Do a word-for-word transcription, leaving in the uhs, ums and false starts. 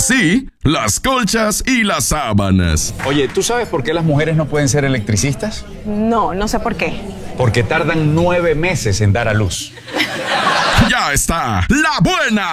así, las colchas y las sábanas. Oye, ¿tú sabes por qué las mujeres no pueden ser electricistas? No, no sé por qué. Porque tardan nueve meses en dar a luz. Ya está, la buena,